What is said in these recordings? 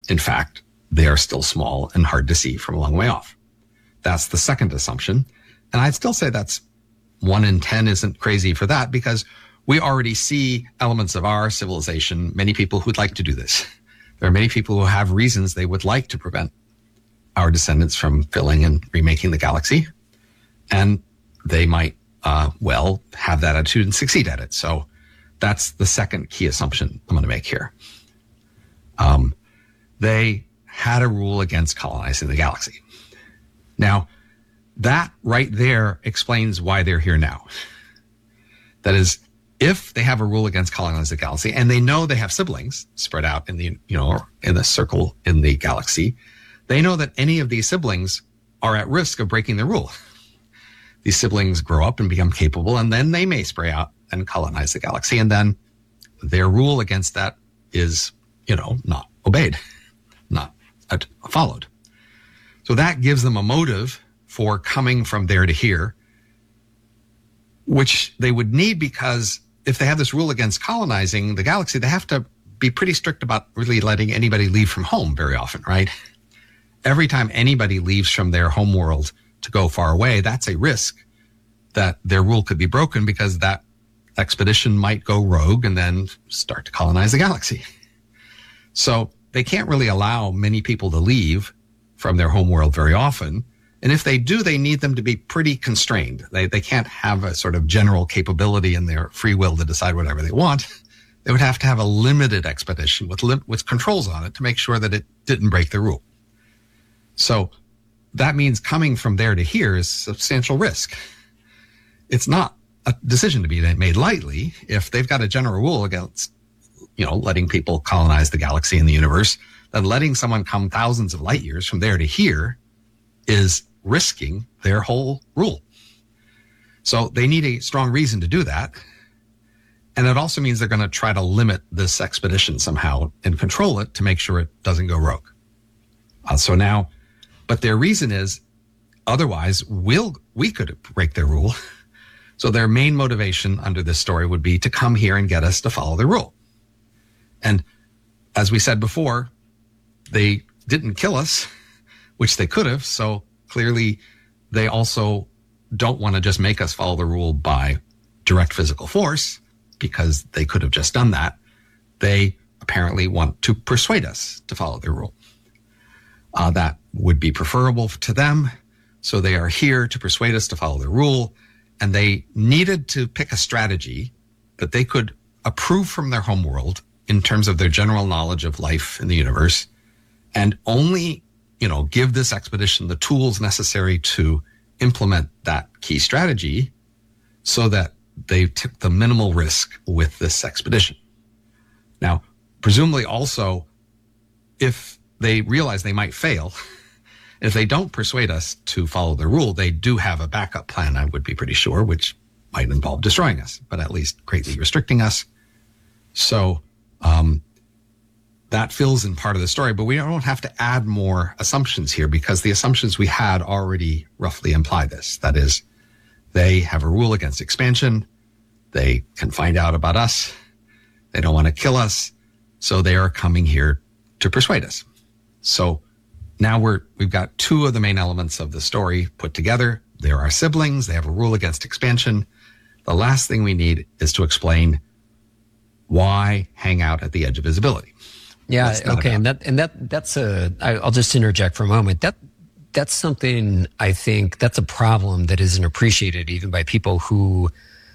in fact, they are still small and hard to see from a long way off. That's the second assumption. And I'd still say that's 1 in 10 isn't crazy for that, because we already see elements of our civilization, many people who'd like to do this. There are many people who have reasons they would like to prevent our descendants from filling and remaking the galaxy. And they might, well, have that attitude and succeed at it. So that's the second key assumption I'm going to make here. They had a rule against colonizing the galaxy. Now, that right there explains why they're here now. That is, if they have a rule against colonizing the galaxy, and they know they have siblings spread out in the, in the circle in the galaxy, they know that any of these siblings are at risk of breaking the rule. These siblings grow up and become capable, and then they may spray out and colonize the galaxy, and then their rule against that is, not obeyed, not followed. So that gives them a motive for coming from there to here, which they would need, because if they have this rule against colonizing the galaxy, they have to be pretty strict about really letting anybody leave from home very often, right? Every time anybody leaves from their home world to go far away, that's a risk that their rule could be broken, because that expedition might go rogue and then start to colonize the galaxy. So they can't really allow many people to leave from their home world very often. And if they do, they need them to be pretty constrained. They can't have a sort of general capability in their free will to decide whatever they want. They would have to have a limited expedition with controls on it to make sure that it didn't break the rule. So that means coming from there to here is substantial risk. It's not a decision to be made lightly. If they've got a general rule against, letting people colonize the galaxy and the universe, then letting someone come thousands of light years from there to here is risking their whole rule. So they need a strong reason to do that. And it also means they're going to try to limit this expedition somehow and control it to make sure it doesn't go rogue. But their reason is, otherwise we could break their rule. So their main motivation under this story would be to come here and get us to follow the rule. And as we said before, they didn't kill us, which they could have. So clearly they also don't want to just make us follow the rule by direct physical force, because they could have just done that. They apparently want to persuade us to follow their rule. That would be preferable to them. So they are here to persuade us to follow their rule. And they needed to pick a strategy that they could approve from their homeworld in terms of their general knowledge of life in the universe, and only, give this expedition the tools necessary to implement that key strategy, so that they took the minimal risk with this expedition. Now, presumably also, if they realize they might fail, if they don't persuade us to follow the rule, they do have a backup plan, I would be pretty sure, which might involve destroying us, but at least greatly restricting us. So that fills in part of the story, but we don't have to add more assumptions here, because the assumptions we had already roughly imply this. That is, they have a rule against expansion. They can find out about us. They don't want to kill us. So they are coming here to persuade us. So now we've got two of the main elements of the story put together. There are siblings. They have a rule against expansion. The last thing we need is to explain why hang out at the edge of visibility. Yeah. Okay. I'll just interject for a moment. That's something, I think that's a problem that isn't appreciated even by people who,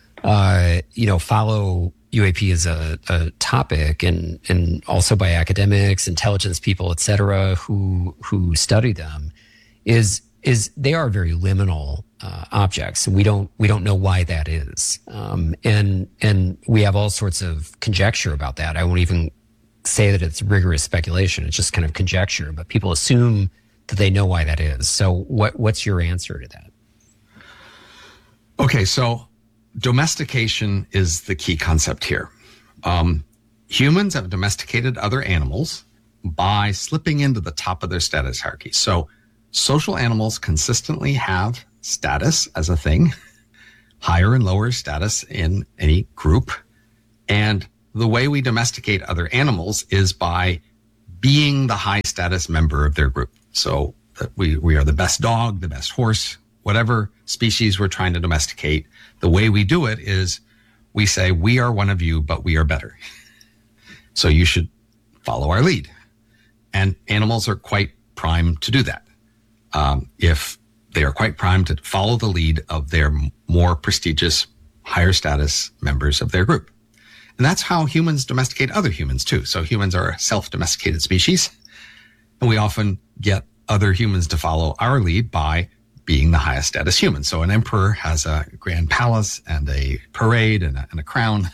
follow UAP as a topic, and also by academics, intelligence people, et cetera, who study them, is they are very liminal objects, and we don't know why that is, and we have all sorts of conjecture about that. I won't even say that it's rigorous speculation; it's just kind of conjecture. But people assume that they know why that is. So, what's your answer to that? Okay, so domestication is the key concept here. Humans have domesticated other animals by slipping into the top of their status hierarchy. So social animals consistently have status as a thing, higher and lower status in any group. And the way we domesticate other animals is by being the high status member of their group. So that we are the best dog, the best horse, whatever species we're trying to domesticate. The way we do it is we say, we are one of you, but we are better. So you should follow our lead. And animals are quite primed to do that. If they are quite primed to follow the lead of their more prestigious, higher status members of their group. And that's how humans domesticate other humans too. So humans are a self-domesticated species. And we often get other humans to follow our lead by being the highest status human. So an emperor has a grand palace and a parade and a crown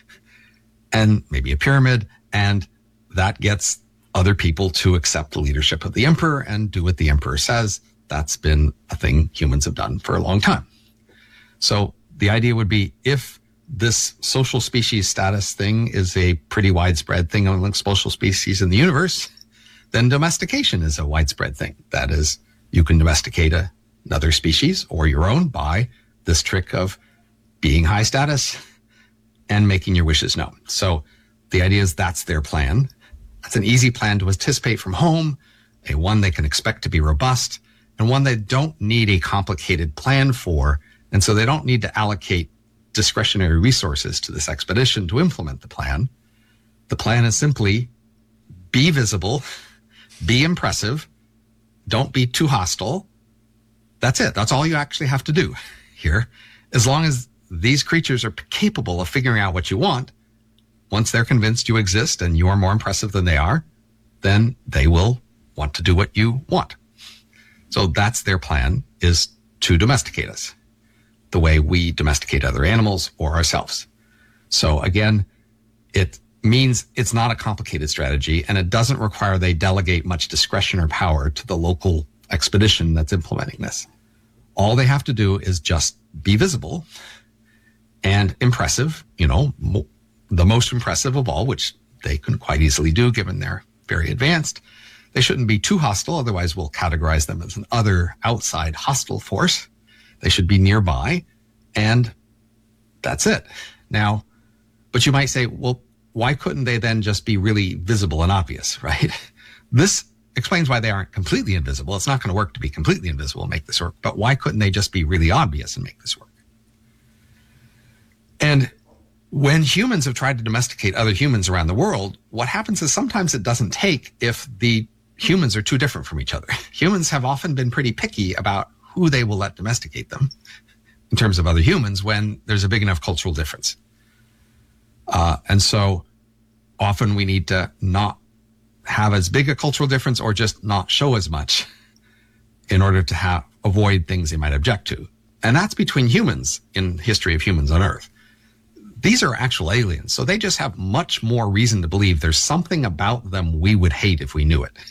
and maybe a pyramid. And that gets other people to accept the leadership of the emperor and do what the emperor says. That's been a thing humans have done for a long time. So the idea would be, if this social species status thing is a pretty widespread thing amongst social species in the universe, then domestication is a widespread thing. That is, you can domesticate another species or your own by this trick of being high status and making your wishes known. So the idea is that's their plan. That's an easy plan to anticipate from home, a one they can expect to be robust, and one they don't need a complicated plan for. And so they don't need to allocate discretionary resources to this expedition to implement the plan. The plan is simply be visible, be impressive, don't be too hostile. That's it. That's all you actually have to do here. As long as these creatures are capable of figuring out what you want, once they're convinced you exist and you are more impressive than they are, then they will want to do what you want. So that's their plan, is to domesticate us the way we domesticate other animals or ourselves. So again, it means it's not a complicated strategy, and it doesn't require they delegate much discretion or power to the local expedition that's implementing this. All they have to do is just be visible and impressive, the most impressive of all, which they can quite easily do given they're very advanced. They shouldn't be too hostile, otherwise we'll categorize them as an other outside hostile force. They should be nearby, and that's it. Now, but you might say, well, why couldn't they then just be really visible and obvious, right? This explains why they aren't completely invisible. It's not going to work to be completely invisible and make this work, but why couldn't they just be really obvious and make this work? And when humans have tried to domesticate other humans around the world, what happens is sometimes it doesn't take if the humans are too different from each other. Humans have often been pretty picky about who they will let domesticate them in terms of other humans when there's a big enough cultural difference. And so often we need to not have as big a cultural difference or just not show as much in order to avoid things they might object to. And that's between humans in history of humans on Earth. These are actual aliens, so they just have much more reason to believe there's something about them we would hate if we knew it.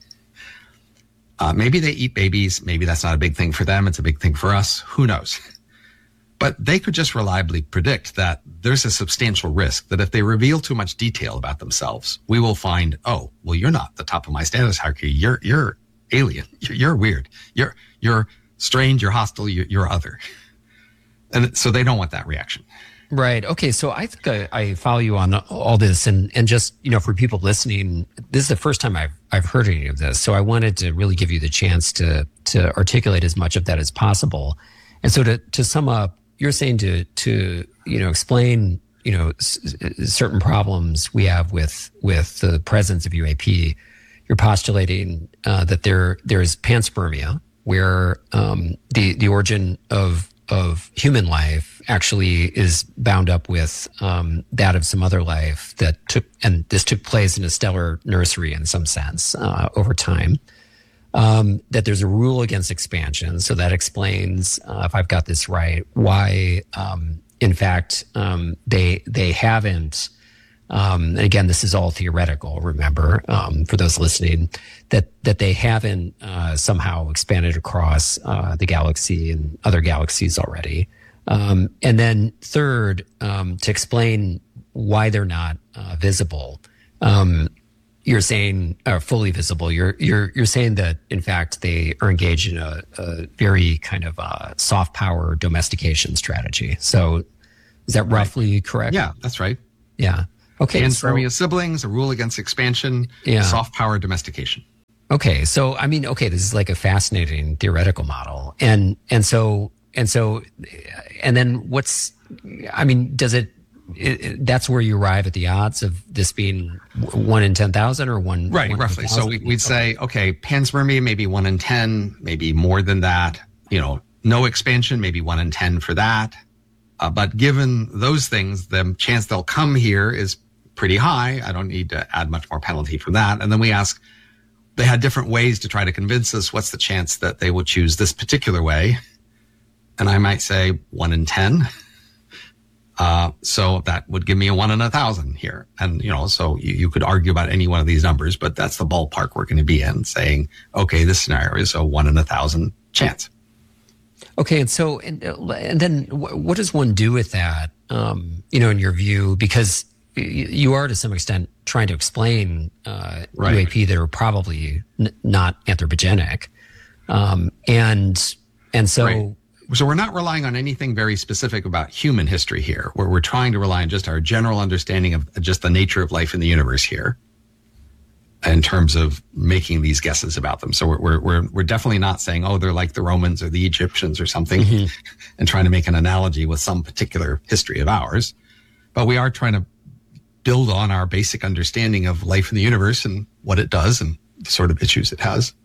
Maybe they eat babies. Maybe that's not a big thing for them. It's a big thing for us. Who knows? But they could just reliably predict that there's a substantial risk that if they reveal too much detail about themselves, we will find, oh, well, you're not the top of my status hierarchy. You're alien. You're weird. You're strange. You're hostile. You're other. And so they don't want that reaction. Right. Okay. So I think I follow you on all this, and just, for people listening, this is the first time I've heard any of this. So I wanted to really give you the chance to articulate as much of that as possible. And so to sum up, you're saying to explain, certain problems we have with the presence of UAP. You're postulating that there's panspermia, where the origin of human life actually is bound up with that of some other life this took place in a stellar nursery in some sense over time. That there's a rule against expansion, so that explains, if I've got this right, why in fact they haven't. And again, this is all theoretical. Remember, for those listening, that they haven't somehow expanded across the galaxy and other galaxies already. And then third, to explain why they're not visible, you're saying fully visible. You're saying that in fact they are engaged in a very kind of soft power domestication strategy. So is that roughly correct? Yeah, that's right. Yeah. Okay. Panspermia siblings, a rule against expansion, soft power domestication. Okay. So, I mean, okay, this is like a fascinating theoretical model. And then does it, that's where you arrive at the odds of this being 1 in 10,000 or one? Right, 1 roughly. So we'd say, okay, panspermia, maybe 1 in 10, maybe more than that. No expansion, maybe 1 in 10 for that. But given those things, the chance they'll come here is pretty high. I don't need to add much more penalty for that. And then we ask, they had different ways to try to convince us. What's the chance that they would choose this particular way? And I might say 1 in 10. So that would give me a 1 in 1,000 here. And, so you could argue about any one of these numbers, but that's the ballpark we're going to be in, saying, okay, this scenario is a 1 in 1,000 chance. Okay. And then what does one do with that, in your view? Because you are to some extent trying to explain UAP that are probably not anthropogenic. And so... Right. So we're not relying on anything very specific about human history here. We're trying to rely on just our general understanding of just the nature of life in the universe here, in terms of making these guesses about them. So we're definitely not saying, oh, they're like the Romans or the Egyptians or something, and trying to make an analogy with some particular history of ours. But we are trying to build on our basic understanding of life in the universe and what it does and the sort of issues it has.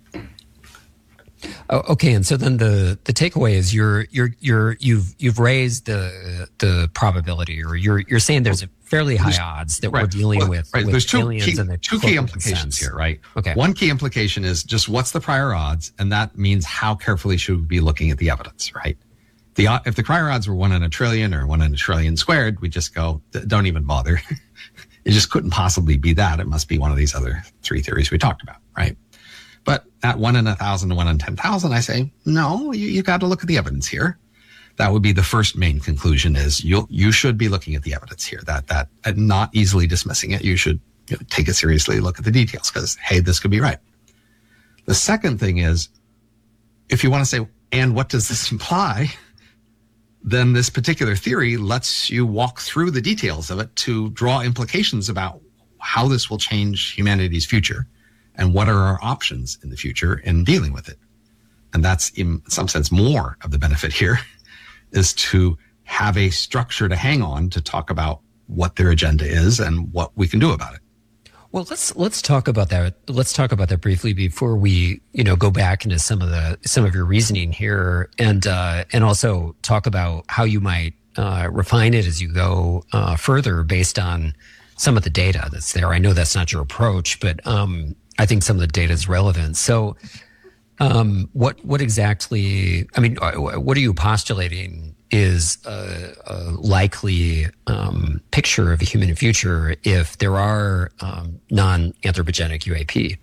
Oh, okay, and so then the takeaway is you've raised the probability, or you're saying there's a fairly high odds that we're dealing with There's two key implications sense here, right? Okay. One key implication is just what's the prior odds, and that means how carefully should we be looking at the evidence, right? If the prior odds were 1 in a trillion or 1 in a trillion squared, we just go, don't even bother. It just couldn't possibly be that. It must be one of these other 3 theories we talked about, right? But at 1 in 1,000 to 1 in 10,000, I say, no, you got to look at the evidence here. That would be the first main conclusion: is you should be looking at the evidence here. That not easily dismissing it. You should take it seriously, look at the details, because hey, this could be right. The second thing is, if you want to say, and what does this imply? Then this particular theory lets you walk through the details of it to draw implications about how this will change humanity's future. And what are our options in the future in dealing with it? And that's, in some sense, more of the benefit here, is to have a structure to hang on to talk about what their agenda is and what we can do about it. Well, let's talk about that. Let's talk about that briefly before we, go back into some of your reasoning here, and also talk about how you might refine it as you go further based on some of the data that's there. I know that's not your approach, but I think some of the data is relevant. So, what exactly? I mean, what are you postulating is a likely picture of a human future if there are non-anthropogenic UAP?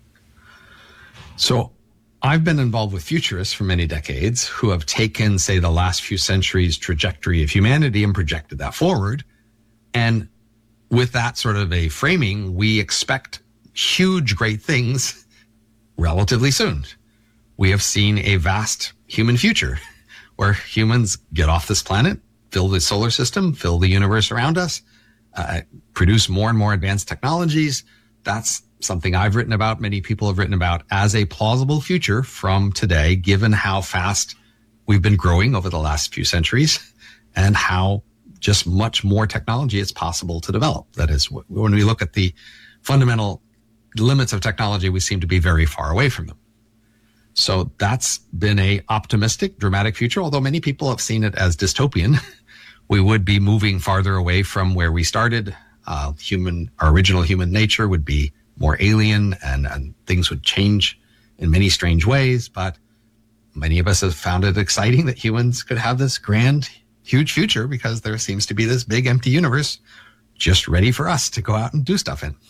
So, I've been involved with futurists for many decades who have taken, say, the last few centuries' trajectory of humanity and projected that forward, and with that sort of a framing, we expect huge, great things relatively soon. We have seen a vast human future where humans get off this planet, fill the solar system, fill the universe around us, produce more and more advanced technologies. That's something I've written about, many people have written about, as a plausible future from today, given how fast we've been growing over the last few centuries and how just much more technology is possible to develop. That is, when we look at the fundamental limits of technology, we seem to be very far away from them. So that's been a optimistic, dramatic future, although many people have seen it as dystopian. We would be moving farther away from where we started. Our original human nature would be more alien, and things would change in many strange ways. But many of us have found it exciting that humans could have this grand, huge future, because there seems to be this big empty universe just ready for us to go out and do stuff in.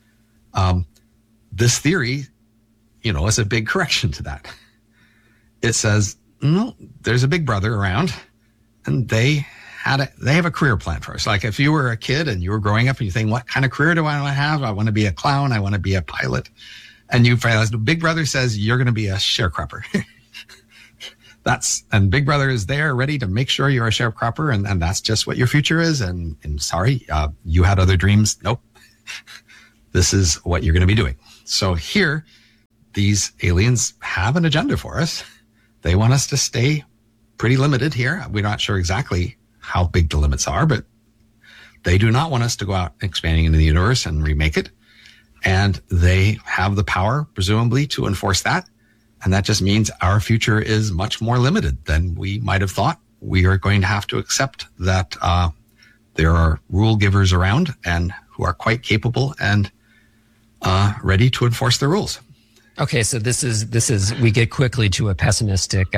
This theory, is a big correction to that. It says, no, there's a big brother around, and they have a career plan for us. Like if you were a kid and you were growing up and you think, what kind of career do I want to have? I want to be a clown. I want to be a pilot. And you realize the big brother says, you're going to be a sharecropper. and Big Brother is there ready to make sure you're a sharecropper, and that's just what your future is. And sorry, you had other dreams. Nope. This is what you're going to be doing. So here, these aliens have an agenda for us. They want us to stay pretty limited here. We're not sure exactly how big the limits are, but they do not want us to go out expanding into the universe and remake it. And they have the power, presumably, to enforce that. And that just means our future is much more limited than we might have thought. We are going to have to accept that there are rule givers around and who are quite capable and ready to enforce the rules. Okay, so this is we get quickly to a pessimistic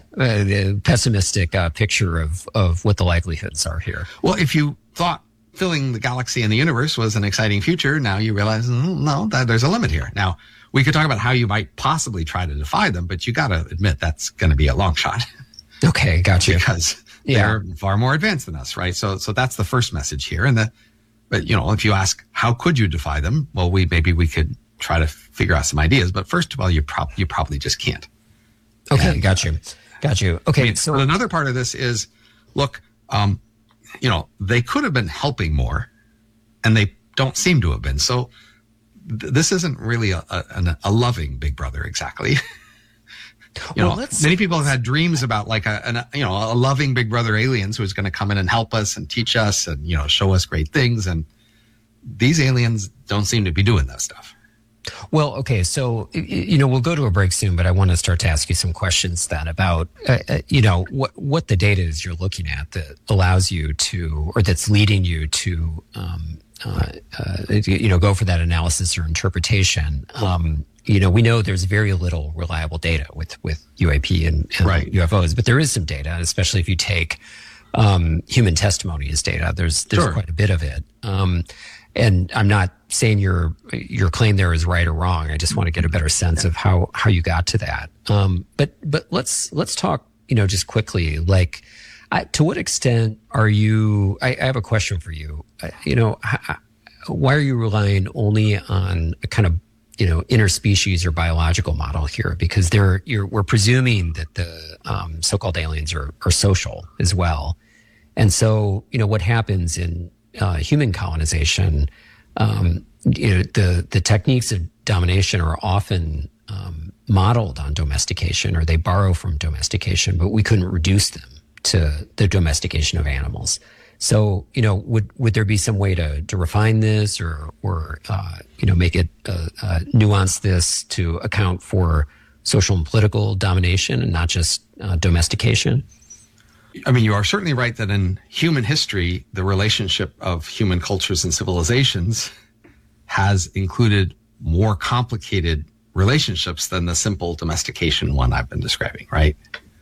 picture of what the likelihoods are here. Well, if you thought filling the galaxy and the universe was an exciting future, now you realize no, that there's a limit here. Now, we could talk about how you might possibly try to defy them, but you got to admit that's going to be a long shot. Okay, gotcha. Because they're far more advanced than us, right? So that's the first message here. But if you ask how could you defy them, well, maybe we could try to figure out some ideas. But first of all, you probably just can't. Okay, got you. Okay, so another part of this is, look, they could have been helping more, and they don't seem to have been. So this isn't really a loving Big Brother exactly. Many people have had dreams about like a loving Big Brother aliens who's going to come in and help us and teach us and show us great things. And these aliens don't seem to be doing that stuff. Well, okay, so we'll go to a break soon, but I want to start to ask you some questions then about what the data is you're looking at that allows you to, or that's leading you to go for that analysis or interpretation. We know there's very little reliable data with UAP and right. UFOs, but there is some data, especially if you take human testimony as data. There's sure. Quite a bit of it. And I'm not saying your claim there is right or wrong. I just want to get a better sense of how you got to that. But let's talk, just quickly, like, to what extent are you, I have a question for you. Why are you relying only on a kind of, interspecies or biological model here? Because we're presuming that the so-called aliens are social as well. And so, what happens in human colonization, the techniques of domination are often modeled on domestication, or they borrow from domestication, but we couldn't reduce them to the domestication of animals. So, would there be some way to refine this or make it nuance this to account for social and political domination and not just domestication? I mean, you are certainly right that in human history, the relationship of human cultures and civilizations has included more complicated relationships than the simple domestication one I've been describing, right?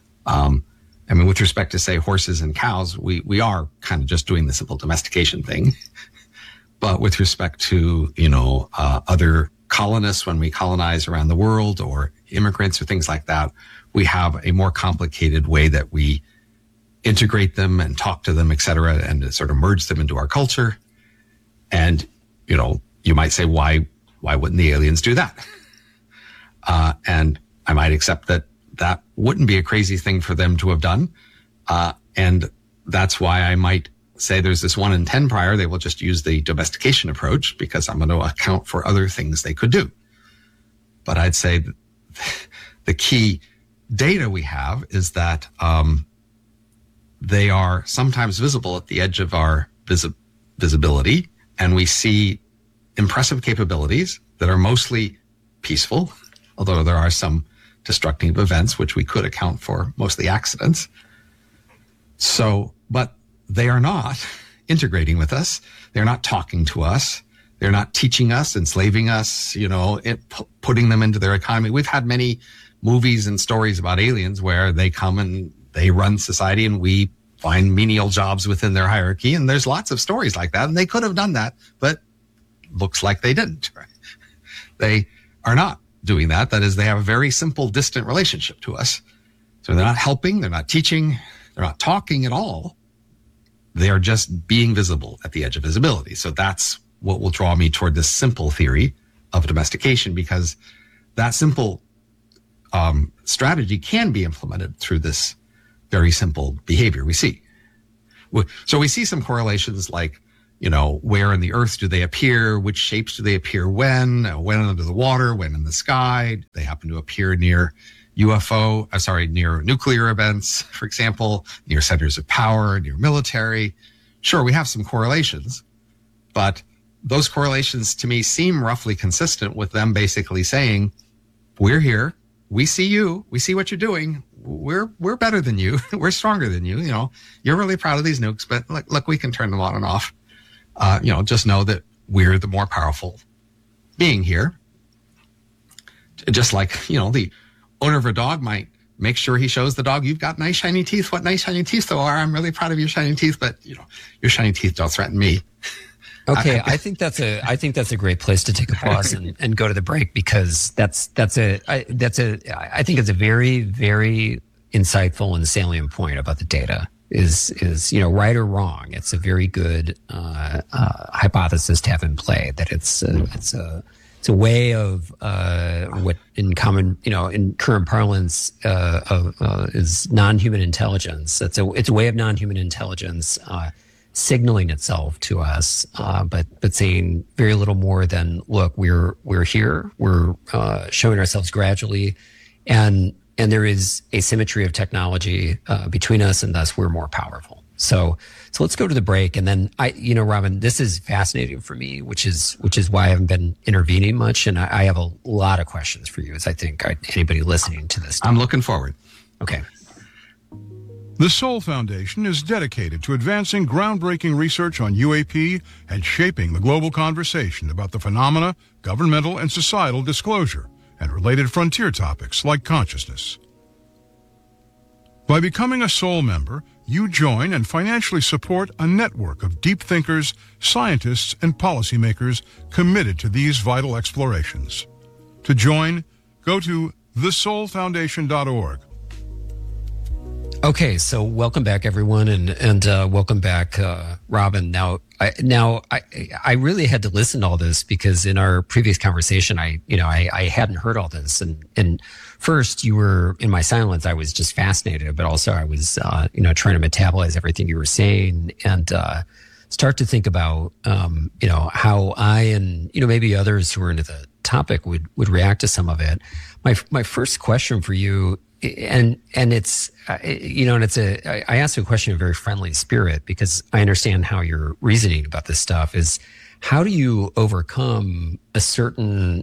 With respect to, say, horses and cows, we are kind of just doing the simple domestication thing. But with respect to, other colonists, when we colonize around the world, or immigrants or things like that, we have a more complicated way that we integrate them and talk to them, et cetera, and sort of merge them into our culture. And, you might say, why wouldn't the aliens do that? And I might accept that wouldn't be a crazy thing for them to have done. And that's why I might say there's this 1 in 10 prior, they will just use the domestication approach because I'm going to account for other things they could do. But I'd say the key data we have is that they are sometimes visible at the edge of our visibility, and we see impressive capabilities that are mostly peaceful, although there are some destructive events which we could account for, mostly accidents. So, but they are not integrating with us. They're not talking to us. They're not teaching us, enslaving us, putting them into their economy. We've had many movies and stories about aliens where they come and they run society and we find menial jobs within their hierarchy. And there's lots of stories like that. And they could have done that, but looks like they didn't. They are not doing that. That is, they have a very simple, distant relationship to us. So they're not helping. They're not teaching. They're not talking at all. They are just being visible at the edge of visibility. So that's what will draw me toward this simple theory of domestication, because that simple strategy can be implemented through this very simple behavior we see. So we see some correlations like, where in the earth do they appear? Which shapes do they appear when under the water, when in the sky? Do they happen to appear near near nuclear events, for example, near centers of power, near military? Sure, we have some correlations, but those correlations to me seem roughly consistent with them basically saying, we're here, we see you, we see what you're doing, we're better than you, we're stronger than you, you're really proud of these nukes, but look, we can turn them on and off. Just know that we're the more powerful being here. Just like, the owner of a dog might make sure he shows the dog, you've got nice shiny teeth. What nice shiny teeth there are. I'm really proud of your shiny teeth, but your shiny teeth don't threaten me. Okay, I think that's a great place to take a pause and go to the break, because I think it's a very, very insightful and salient point about the data. Is right or wrong? It's a very good hypothesis to have in play, that it's a way of what in common in current parlance is non-human intelligence. It's a way of non-human intelligence signaling itself to us, but saying very little more than, look, we're here, we're showing ourselves gradually, and there is asymmetry of technology between us, and thus we're more powerful. So let's go to the break, and then Robin, this is fascinating for me, which is why I haven't been intervening much, and I have a lot of questions for you, as I think anybody listening to this. I'm looking forward. Okay. The Soul Foundation is dedicated to advancing groundbreaking research on UAP and shaping the global conversation about the phenomena, governmental and societal disclosure, and related frontier topics like consciousness. By becoming a Soul member, you join and financially support a network of deep thinkers, scientists, and policymakers committed to these vital explorations. To join, go to thesoulfoundation.org. Okay, so welcome back, everyone, and welcome back, Robin. Now I really had to listen to all this, because in our previous conversation, I hadn't heard all this, and first, you were in my silence. I was just fascinated, but also I was trying to metabolize everything you were saying and start to think about how I and maybe others who are into the topic would react to some of it. My first question for you. And it's, I asked a question in a very friendly spirit, because I understand how you're reasoning about this stuff, is how do you overcome a certain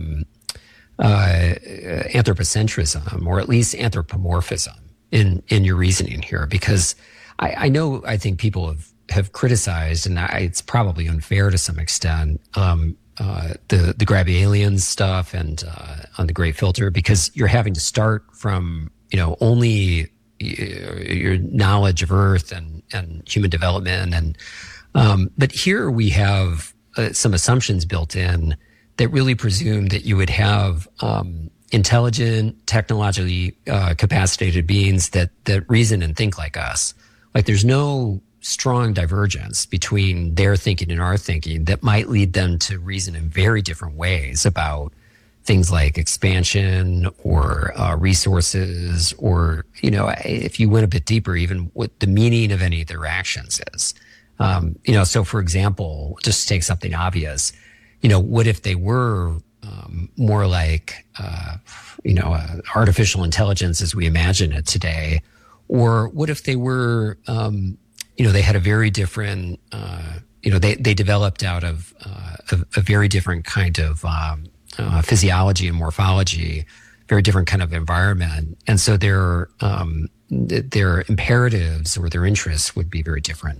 anthropocentrism, or at least anthropomorphism in your reasoning here? Because I think people have criticized, and it's probably unfair to some extent, the grabby aliens stuff and on the Great Filter, because you're having to start from only your knowledge of Earth and human development, and but here we have some assumptions built in that really presume that you would have intelligent, technologically capacitated beings that reason and think like us. Like, there's no strong divergence between their thinking and our thinking that might lead them to reason in very different ways about things like expansion or resources, or, if you went a bit deeper, even what the meaning of any of their actions is. So for example, just to take something obvious, what if they were more like, artificial intelligence as we imagine it today? Or what if they were, they had a very different, they developed out of a very different kind of physiology and morphology, very different kind of environment. And so their imperatives or their interests would be very different.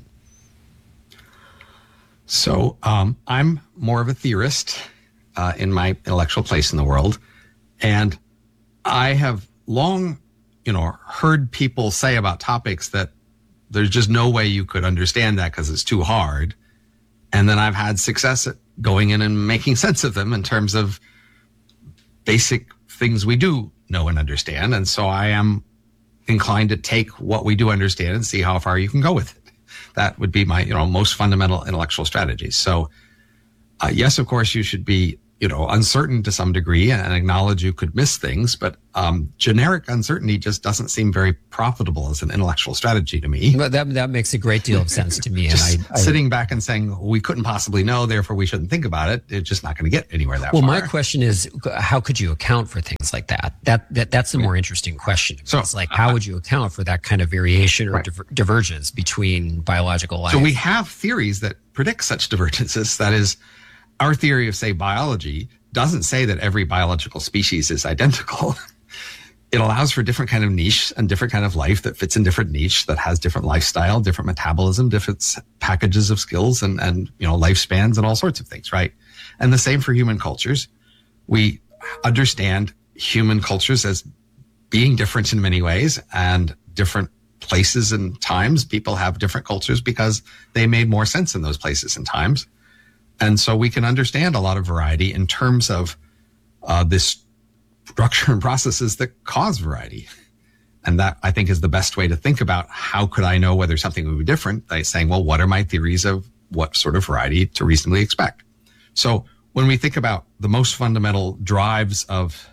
So I'm more of a theorist in my intellectual place in the world. And I have long, heard people say about topics that there's just no way you could understand that because it's too hard. And then I've had success at going in and making sense of them in terms of basic things we do know and understand. And so I am inclined to take what we do understand and see how far you can go with it. That would be my, most fundamental intellectual strategy. So yes, of course, you should be uncertain to some degree and acknowledge you could miss things, but generic uncertainty just doesn't seem very profitable as an intellectual strategy to me. But that makes a great deal of sense to me. Just and sitting back and saying we couldn't possibly know, therefore we shouldn't think about it. It's just not going to get anywhere that far. Well, my question is, how could you account for things like that? That's the more interesting question. So it's like, how would you account for that kind of variation or right. divergence between biological life? So we have theories that predict such divergences. That is, our theory of, say, biology doesn't say that every biological species is identical. It allows for different kind of niche and different kind of life that fits in different niche, that has different lifestyle, different metabolism, different packages of skills and lifespans and all sorts of things, right? And the same for human cultures. We understand human cultures as being different in many ways, and different places and times. People have different cultures because they made more sense in those places and times. And so we can understand a lot of variety in terms of this structure and processes that cause variety. And that, I think, is the best way to think about how could I know whether something would be different by saying, well, what are my theories of what sort of variety to reasonably expect? So when we think about the most fundamental drives of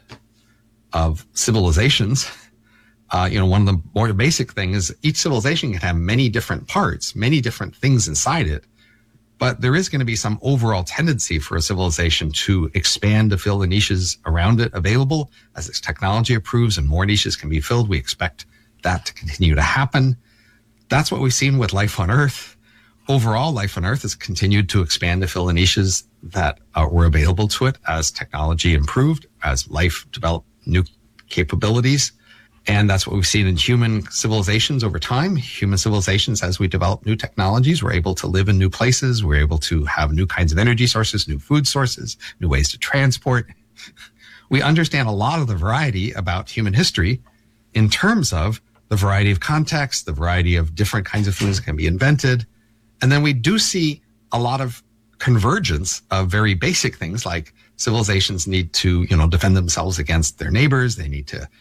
civilizations, one of the more basic things is each civilization can have many different parts, many different things inside it. But there is going to be some overall tendency for a civilization to expand to fill the niches around it available. As its technology improves and more niches can be filled, we expect that to continue to happen. That's what we've seen with life on Earth. Overall, life on Earth has continued to expand to fill the niches that were available to it as technology improved, as life developed new capabilities. And that's what we've seen in human civilizations over time. Human civilizations, as we develop new technologies, we're able to live in new places. We're able to have new kinds of energy sources, new food sources, new ways to transport. We understand a lot of the variety about human history in terms of the variety of contexts, the variety of different kinds of things that can be invented. And then we do see a lot of convergence of very basic things, like civilizations need to, defend themselves against their neighbors. They need to,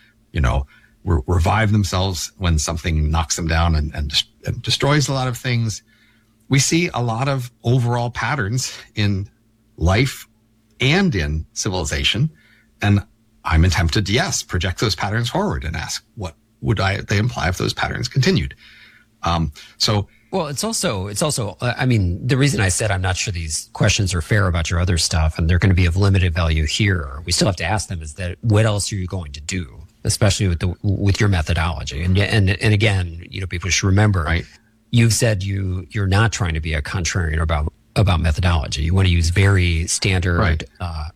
revive themselves when something knocks them down and destroys a lot of things. We see a lot of overall patterns in life and in civilization. And I'm tempted to, project those patterns forward and ask, what would they imply if those patterns continued? Well, it's also, the reason I said I'm not sure these questions are fair about your other stuff and they're going to be of limited value here, we still have to ask them, is that what else are you going to do? Especially with your methodology, and again, people should remember, right? You've said you're not trying to be a contrarian about methodology. You want to use very standard, right?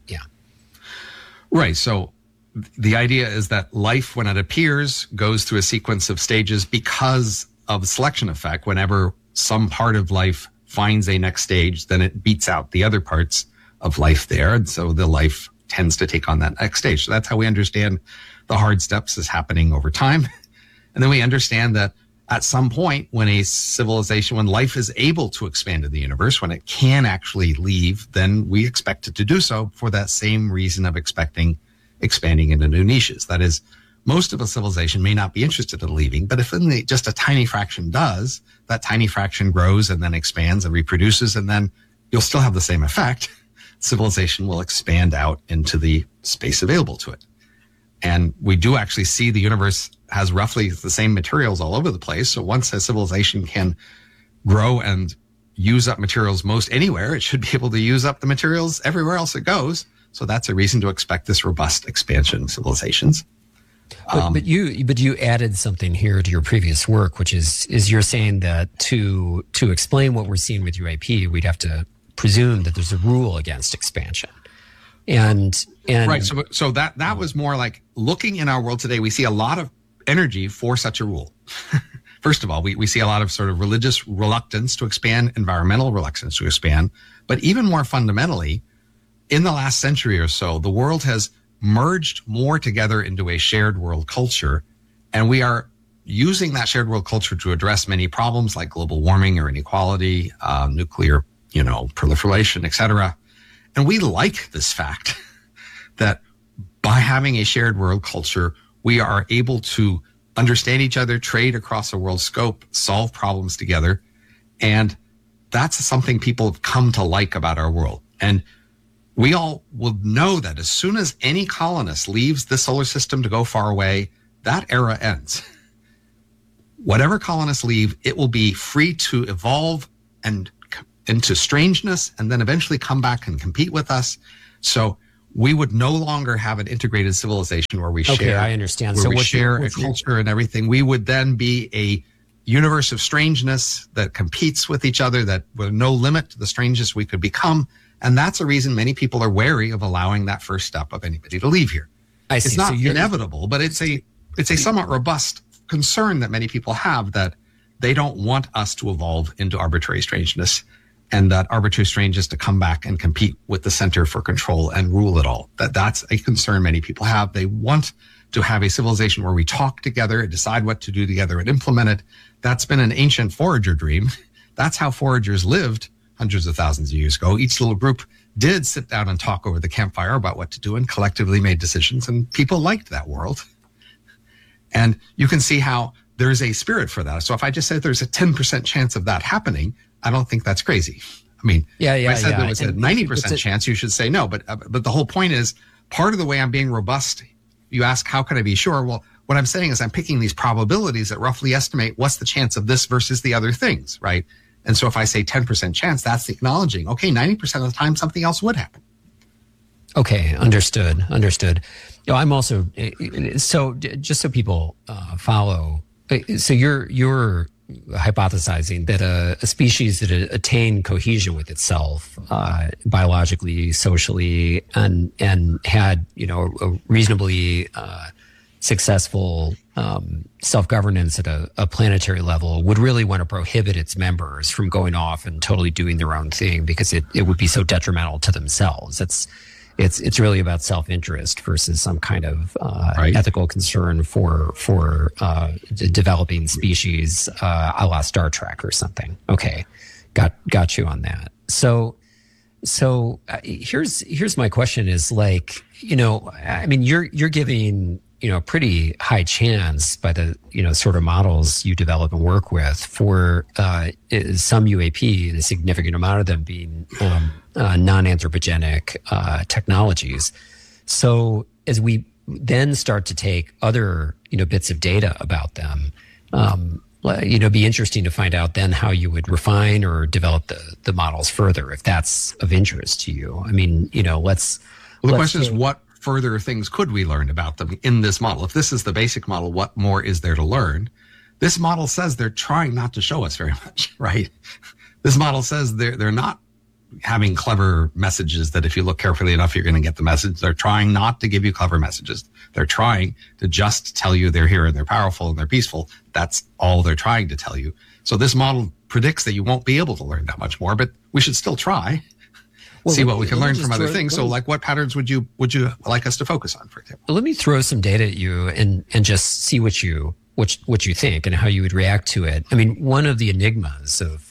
Right. So the idea is that life, when it appears, goes through a sequence of stages because of the selection effect. Whenever some part of life finds a next stage, then it beats out the other parts of life there, and so the life tends to take on that next stage. So that's how we understand the hard steps is happening over time. And then we understand that at some point when when life is able to expand in the universe, when it can actually leave, then we expect it to do so for that same reason of expanding into new niches. That is, most of a civilization may not be interested in leaving, but if only just a tiny fraction does, that tiny fraction grows and then expands and reproduces, and then you'll still have the same effect. Civilization will expand out into the space available to it. And we do actually see the universe has roughly the same materials all over the place. So once a civilization can grow and use up materials most anywhere, it should be able to use up the materials everywhere else it goes. So that's a reason to expect this robust expansion of civilizations. But you added something here to your previous work, which is you're saying that to explain what we're seeing with UAP, we'd have to presume that there's a rule against expansion. And right. So that was more like looking in our world today. We see a lot of energy for such a rule. First of all, we see a lot of sort of religious reluctance to expand, environmental reluctance to expand. But even more fundamentally, in the last century or so, the world has merged more together into a shared world culture. And we are using that shared world culture to address many problems like global warming or inequality, nuclear, proliferation, etc. And we like this fact that by having a shared world culture, we are able to understand each other, trade across a world scope, solve problems together. And that's something people have come to like about our world. And we all will know that as soon as any colonist leaves the solar system to go far away, that era ends. Whatever colonists leave, it will be free to evolve and into strangeness and then eventually come back and compete with us. So we would no longer have an integrated civilization where we share. I understand. Where so we share a culture and everything. We would then be a universe of strangeness that competes with each other, that with no limit to the strangeness we could become. And that's a reason many people are wary of allowing that first step of anybody to leave here. I see. It's not inevitable, but it's a somewhat robust concern that many people have, that they don't want us to evolve into arbitrary strangeness, and that arbitrary strangeness to come back and compete with the center for control and rule it all. That's a concern many people have. They want to have a civilization where we talk together, decide what to do together, and implement it. That's been an ancient forager dream. That's how foragers lived hundreds of thousands of years ago. Each little group did sit down and talk over the campfire about what to do and collectively made decisions, and people liked that world. And you can see how there's a spirit for that. So if I just said there's a 10% chance of that happening, I don't think that's crazy. I mean, if I said there was a 90% chance, you should say no. But the whole point is, part of the way I'm being robust, you ask, how can I be sure? Well, what I'm saying is I'm picking these probabilities that roughly estimate what's the chance of this versus the other things, right? And so if I say 10% chance, that's acknowledging, okay, 90% of the time something else would happen. Okay, understood. I'm also, so just so people follow, so you're hypothesizing that a species that attained cohesion with itself, biologically, socially, and had, a reasonably successful self-governance at a planetary level would really want to prohibit its members from going off and totally doing their own thing, because it would be so detrimental to themselves. It's really about self-interest versus some kind of ethical concern for developing species, a la Star Trek or something. Okay, got you on that. So here's my question: is like, you're giving pretty high chance by the sort of models you develop and work with for some UAP, and a significant amount of them being non-anthropogenic technologies. So as we then start to take other bits of data about them, be interesting to find out then how you would refine or develop the models further, if that's of interest to you. I mean, let's. Well, the question is, what further things could we learn about them in this model? If this is the basic model, what more is there to learn? This model says they're trying not to show us very much, right? This model says they're not having clever messages that if you look carefully enough, you're going to get the message. They're trying not to give you clever messages. They're trying to just tell you they're here and they're powerful and they're peaceful. That's all they're trying to tell you. So this model predicts that you won't be able to learn that much more, but we should still try. See what we can learn from other things. So like, what patterns would you like us to focus on, for example? Let me throw some data at you and just see what you think and how you would react to it. I mean, one of the enigmas of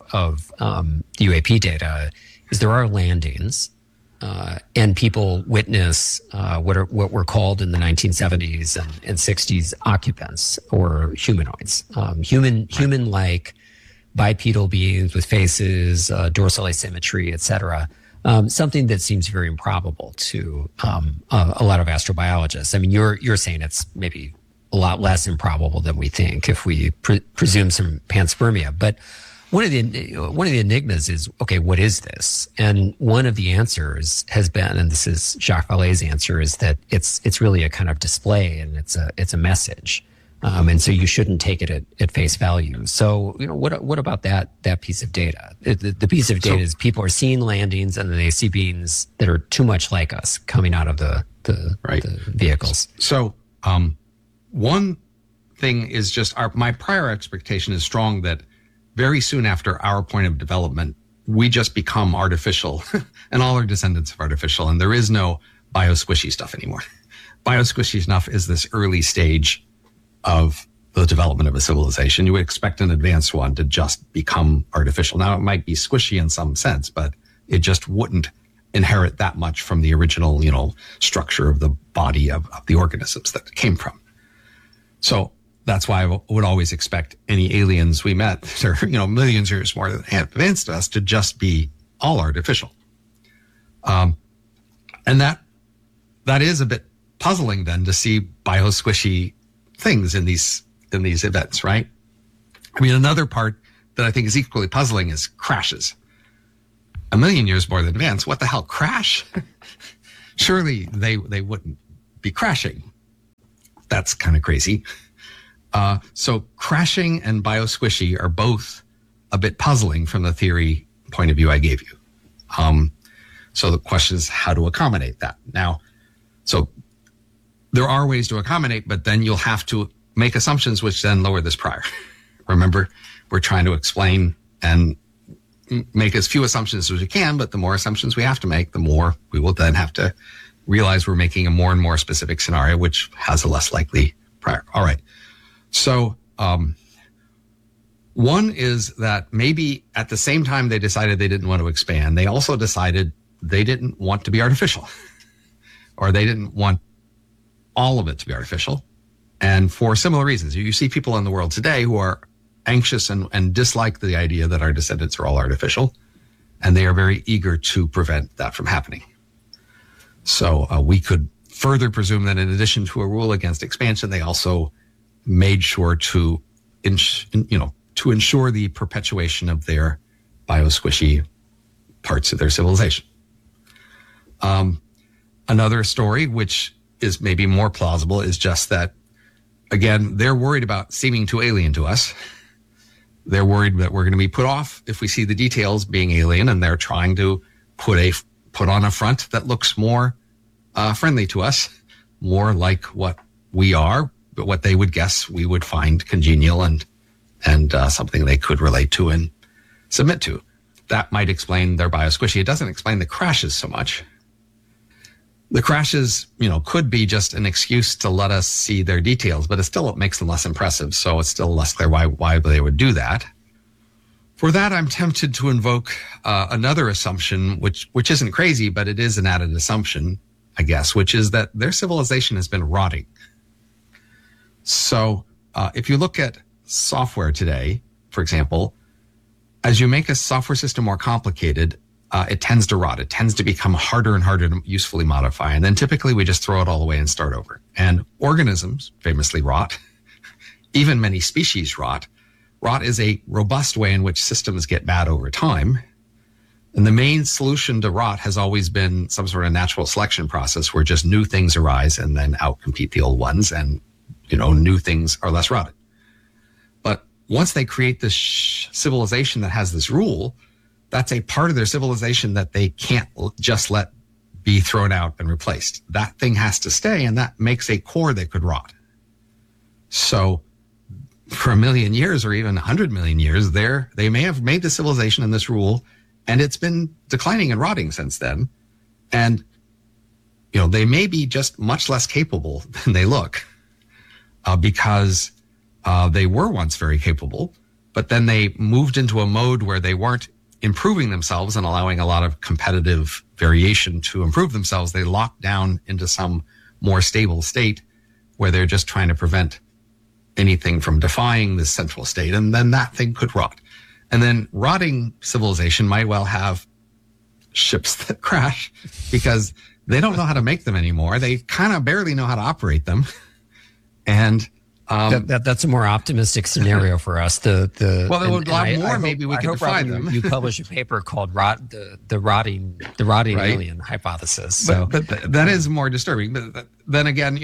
UAP data is there are landings, and people witness what were called in the 1970s and 60s occupants, or humanoids, human-like bipedal beings with faces, dorsal asymmetry, etc. Something that seems very improbable to a lot of astrobiologists. I mean, you're saying it's maybe a lot less improbable than we think if we presume some panspermia. But one of the enigmas is, okay, what is this? And one of the answers has been, and this is Jacques Vallée's answer, is that it's really a kind of display, and it's a message. And so you shouldn't take it at face value. So, what about that piece of data? The piece of data is people are seeing landings, and then they see beings that are too much like us coming out of the vehicles. So, one thing is just my prior expectation is strong that very soon after our point of development, we just become artificial and all our descendants are artificial, and there is no bio-squishy stuff anymore. Bio-squishy stuff is this early stage of the development of a civilization. You would expect an advanced one to just become artificial. Now, it might be squishy in some sense, but it just wouldn't inherit that much from the original, structure of the body of the organisms that it came from. So that's why I would always expect any aliens we met that are, millions of years more advanced to us to just be all artificial. And that is a bit puzzling then to see biosquishy things in these events, right? I mean, another part that I think is equally puzzling is crashes. 1 million years more than advance. What the hell, crash? Surely they wouldn't be crashing. That's kind of crazy. So crashing and biosquishy are both a bit puzzling from the theory point of view I gave you. So the question is how to accommodate that. Now, so there are ways to accommodate, but then you'll have to make assumptions which then lower this prior. Remember, we're trying to explain and make as few assumptions as we can, but the more assumptions we have to make, the more we will then have to realize we're making a more and more specific scenario, which has a less likely prior. All right. So one is that maybe at the same time they decided they didn't want to expand, they also decided they didn't want to be artificial, or they didn't want all of it to be artificial. And for similar reasons, you see people in the world today who are anxious and dislike the idea that our descendants are all artificial, and they are very eager to prevent that from happening. So we could further presume that in addition to a rule against expansion, they also made sure to ensure the perpetuation of their biosquishy parts of their civilization. Another story, which is maybe more plausible, is just that, again, they're worried about seeming too alien to us. They're worried that we're going to be put off if we see the details being alien, and they're trying to put on a front that looks more friendly to us, more like what we are, but what they would guess we would find congenial and something they could relate to and submit to. That might explain their biosquishy. It doesn't explain the crashes so much. The crashes, could be just an excuse to let us see their details, but it makes them less impressive. So it's still less clear why they would do that. For that, I'm tempted to invoke another assumption, which isn't crazy, but it is an added assumption, I guess, which is that their civilization has been rotting. So if you look at software today, for example, as you make a software system more complicated, it tends to rot. It tends to become harder and harder to usefully modify. And then typically we just throw it all away and start over. And organisms famously rot. Even many species rot. Rot is a robust way in which systems get bad over time. And the main solution to rot has always been some sort of natural selection process where just new things arise and then outcompete the old ones. And, new things are less rotted. But once they create this civilization that has this rule, that's a part of their civilization that they can't just let be thrown out and replaced. That thing has to stay, and that makes a core that could rot. So for 1 million years or even 100 million years, they may have made the civilization in this rule, and it's been declining and rotting since then. And, they may be just much less capable than they look because they were once very capable, but then they moved into a mode where they weren't improving themselves and allowing a lot of competitive variation to improve themselves. They locked down into some more stable state where they're just trying to prevent anything from defying this central state. And then that thing could rot. And then rotting civilization might well have ships that crash because they don't know how to make them anymore. They kind of barely know how to operate them. And that's a more optimistic scenario for us. There would a lot more. Maybe we could defy them. You publish a paper called the rotting right. Alien hypothesis. So, but that is more disturbing. But then again,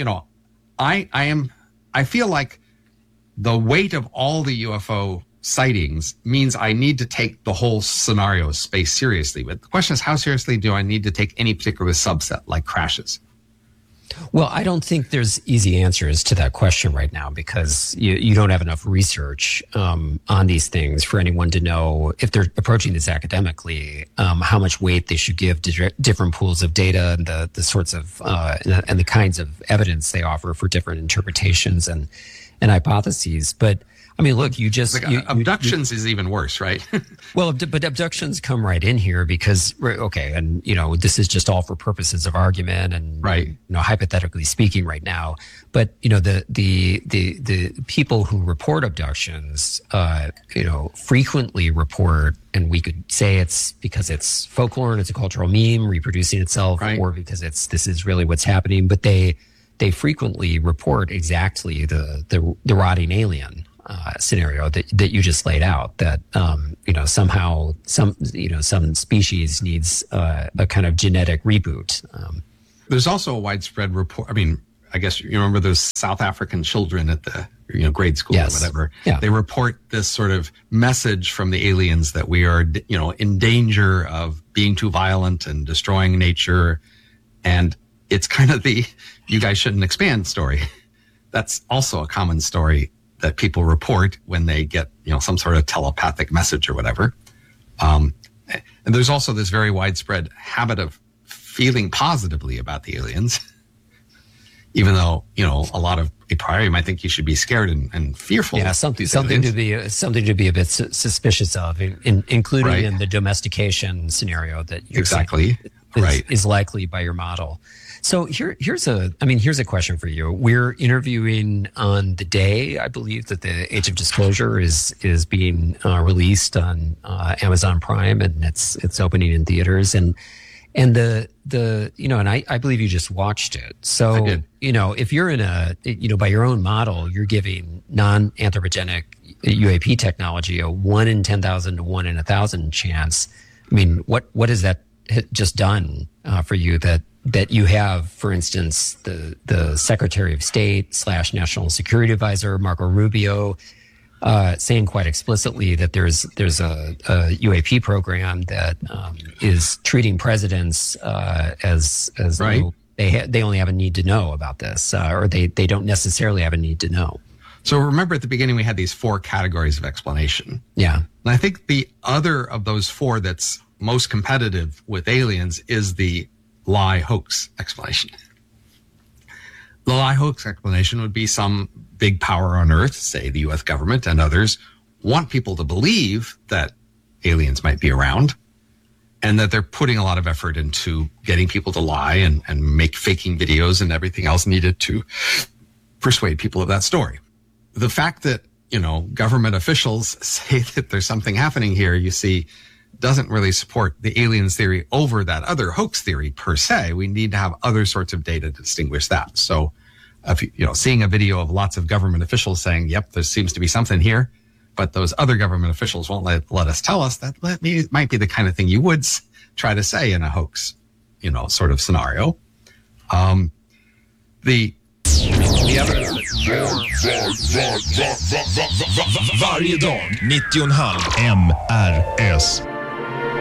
I feel like the weight of all the UFO sightings means I need to take the whole scenario space seriously. But the question is, how seriously do I need to take any particular subset like crashes? Well, I don't think there's easy answers to that question right now because you don't have enough research on these things for anyone to know if they're approaching this academically, how much weight they should give to different pools of data and the sorts of and the kinds of evidence they offer for different interpretations and hypotheses. But I mean, look, you just abductions is even worse, right? Well, but abductions come right in here because, okay, and this is just all for purposes of argument and right. Hypothetically speaking, right now. But the people who report abductions, frequently report, and we could say it's because it's folklore and it's a cultural meme reproducing itself, right. or because this is really what's happening. But they frequently report exactly the rotting alien scenario that you just laid out, that somehow some species needs a kind of genetic reboot. There's also a widespread report. I mean, I guess you remember those South African children at the grade school yes. or whatever. Yeah. They report this sort of message from the aliens that we are in danger of being too violent and destroying nature, and it's kind of the "you guys shouldn't expand" story. That's also a common story that people report when they get, some sort of telepathic message or whatever. And there's also this very widespread habit of feeling positively about the aliens, even though, a lot of a priori might think you should be scared and fearful. Yeah, something to be a bit suspicious of, including right. in the domestication scenario that you're exactly is likely by your model. So here's a question for you. We're interviewing on the day, I believe, that the Age of Disclosure is being released on Amazon Prime, and it's opening in theaters, and the and I believe you just watched it. So I did. If you're in a by your own model, you're giving non-anthropogenic UAP technology a 1 in 10,000 to 1 in 1,000 chance. I mean, what has that just done for you that you have, for instance, the Secretary of State / National Security Advisor Marco Rubio saying quite explicitly that there's a UAP program that is treating presidents as right. They only have a need to know about this, or they don't necessarily have a need to know. So remember at the beginning we had these 4 categories of explanation. Yeah, and I think the other of those 4 that's most competitive with aliens is the lie hoax explanation. The lie hoax explanation would be some big power on Earth, say the US government and others, want people to believe that aliens might be around and that they're putting a lot of effort into getting people to lie and make faking videos and everything else needed to persuade people of that story. The fact that, government officials say that there's something happening here, you see, doesn't really support the aliens theory over that other hoax theory per se. We need to have other sorts of data to distinguish that. So, if seeing a video of lots of government officials saying, "Yep, there seems to be something here," but those other government officials won't let us tell us, that might be the kind of thing you would try to say in a hoax, sort of scenario. The other varje dag 90,5 MRS.